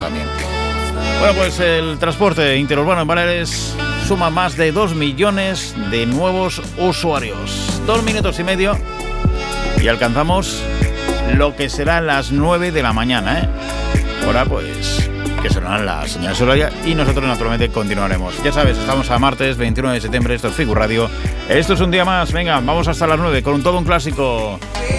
también. Bueno, pues el transporte interurbano en Baleares suma más de 2 millones de nuevos usuarios. 2 minutos y medio y alcanzamos lo que serán las 9 de la mañana, Ahora pues que sonarán las señales horarias y nosotros naturalmente continuaremos. Ya sabes, estamos a martes 21 de septiembre, esto es Figu Radio. Esto es un día más, venga, vamos hasta las 9 con todo un clásico.